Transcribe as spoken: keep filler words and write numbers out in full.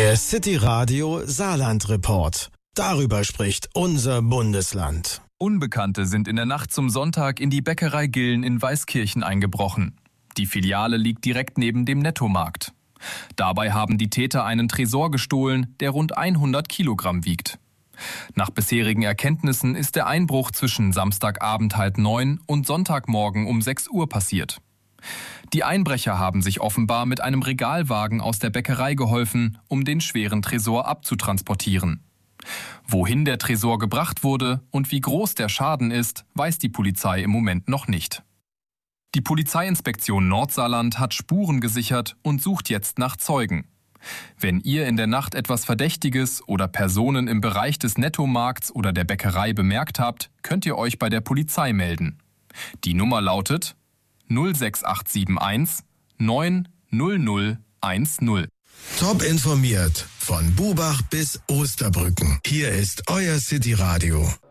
Der City Radio Saarland Report. Darüber spricht unser Bundesland. Unbekannte sind in der Nacht zum Sonntag in die Bäckerei Gillen in Weißkirchen eingebrochen. Die Filiale liegt direkt neben dem Nettomarkt. Dabei haben die Täter einen Tresor gestohlen, der rund hundert Kilogramm wiegt. Nach bisherigen Erkenntnissen ist der Einbruch zwischen Samstagabend halb neun und Sonntagmorgen um sechs Uhr passiert. Die Einbrecher haben sich offenbar mit einem Regalwagen aus der Bäckerei geholfen, um den schweren Tresor abzutransportieren. Wohin der Tresor gebracht wurde und wie groß der Schaden ist, weiß die Polizei im Moment noch nicht. Die Polizeiinspektion Nordsaarland hat Spuren gesichert und sucht jetzt nach Zeugen. Wenn ihr in der Nacht etwas Verdächtiges oder Personen im Bereich des Nettomarkts oder der Bäckerei bemerkt habt, könnt ihr euch bei der Polizei melden. Die Nummer lautet null sechs acht sieben eins neun null null eins null. Top informiert von Bubach bis Osterbrücken. Hier ist euer City Radio.